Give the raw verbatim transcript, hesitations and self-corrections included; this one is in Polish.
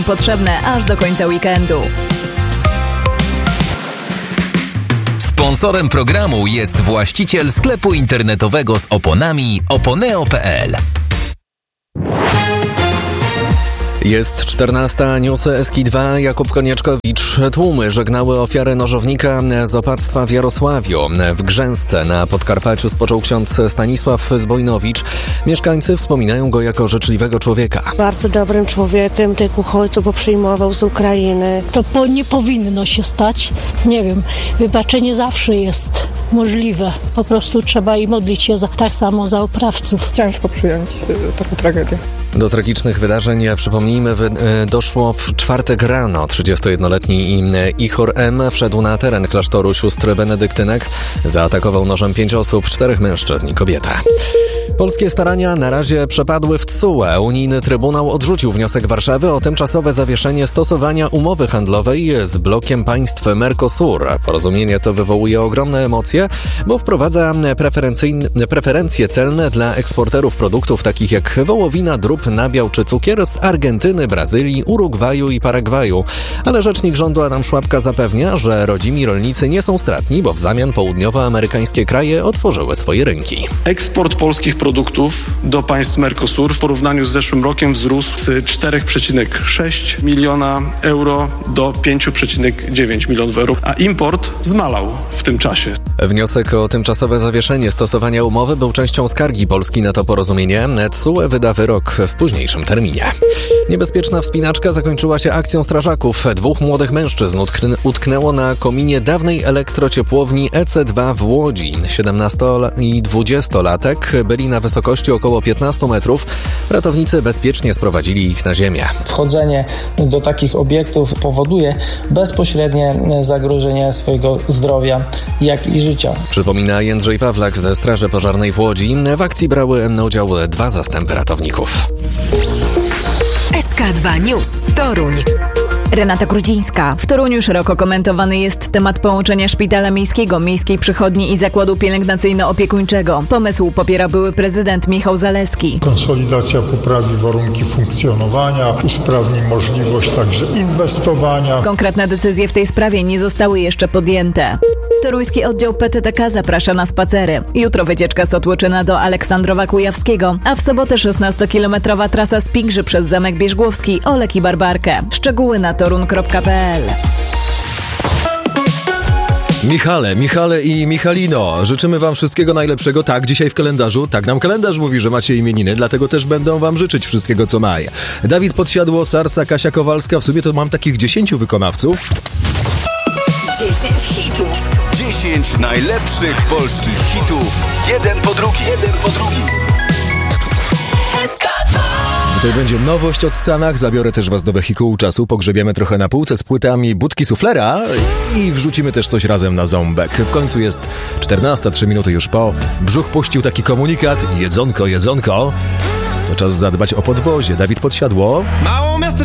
Potrzebne aż do końca weekendu. Sponsorem programu jest właściciel sklepu internetowego z oponami oponeo kropka pe el. Jest czternasta, newsy S K dwa, Jakub Konieczkowicz. Tłumy żegnały ofiary nożownika z opactwa w Jarosławiu. W Grzęsce na Podkarpaciu spoczął ksiądz Stanisław Zbojnowicz. Mieszkańcy wspominają go jako życzliwego człowieka. Bardzo dobrym człowiekiem, tych uchodźców, bo przyjmował z Ukrainy. To po, nie powinno się stać. Nie wiem, wybaczenie zawsze jest możliwe. Po prostu trzeba i modlić się za, tak samo za oprawców. Ciężko przyjąć taką tragedię. Do tragicznych wydarzeń, przypomnijmy, doszło w czwartek rano. trzydziestojednoletni Ichor M. wszedł na teren klasztoru sióstr benedyktynek. Zaatakował nożem pięć osób, czterech mężczyzn i kobietę. Polskie starania na razie przepadły w T S U E. Unijny Trybunał odrzucił wniosek Warszawy o tymczasowe zawieszenie stosowania umowy handlowej z blokiem państw Mercosur. Porozumienie to wywołuje ogromne emocje, bo wprowadza preferencje celne dla eksporterów produktów takich jak wołowina, drób, nabiał czy cukier z Argentyny, Brazylii, Urugwaju i Paragwaju. Ale rzecznik rządu Adam Szłapka zapewnia, że rodzimi rolnicy nie są stratni, bo w zamian południowoamerykańskie kraje otworzyły swoje rynki. Eksport polskich produktów do państw Mercosur w porównaniu z zeszłym rokiem wzrósł z cztery przecinek sześć miliona euro do pięć przecinek dziewięć milionów euro, a import zmalał w tym czasie. Wniosek o tymczasowe zawieszenie stosowania umowy był częścią skargi Polski na to porozumienie. T S U E wyda wyrok w późniejszym terminie. Niebezpieczna wspinaczka zakończyła się akcją strażaków. Dwóch młodych mężczyzn utkn- utknęło na kominie dawnej elektrociepłowni E C dwa w Łodzi. siedemnasto- i dwudziestolatek byli na wysokości około piętnaście metrów. Ratownicy bezpiecznie sprowadzili ich na ziemię. Wchodzenie do takich obiektów powoduje bezpośrednie zagrożenie swojego zdrowia, jak i życia. Przypomina Jędrzej Pawlak ze Straży Pożarnej w Łodzi. W akcji brały udział dwa zastępy ratowników. S K dwa News Toruń. Renata Grudzińska. W Toruniu szeroko komentowany jest temat połączenia szpitala miejskiego, miejskiej przychodni i zakładu pielęgnacyjno-opiekuńczego. Pomysł popiera były prezydent Michał Zaleski. Konsolidacja poprawi warunki funkcjonowania, usprawni możliwość także inwestowania. Konkretne decyzje w tej sprawie nie zostały jeszcze podjęte. Toruński oddział P T T K zaprasza na spacery. Jutro wycieczka z Otłoczyna do Aleksandrowa Kujawskiego, a w sobotę szesnastokilometrowa trasa z Pingrzy przez Zamek Bierzgłowski, Olek i Barbarkę. Szczegóły na torun kropka pe el. Michale, Michale i Michalino, życzymy wam wszystkiego najlepszego. Tak, dzisiaj w kalendarzu, tak nam kalendarz mówi, że macie imieniny, dlatego też będą wam życzyć wszystkiego, co maj. Dawid Podsiadło, Sarsa, Kasia Kowalska, w sumie to mam takich dziesięciu wykonawców. dziesięć hitów. dziesięć najlepszych polskich hitów. Jeden po drugi. Jeden po drugi. S K dwa. Tutaj będzie nowość od Sanach. Zabiorę też was do wehikułu czasu. Pogrzebiemy trochę na półce z płytami Budki Suflera i wrzucimy też coś razem na ząbek. W końcu jest czternasta, trzy minuty już po. Brzuch puścił taki komunikat. Jedzonko, jedzonko. To czas zadbać o podwozie. Dawid Podsiadło. Mało miasto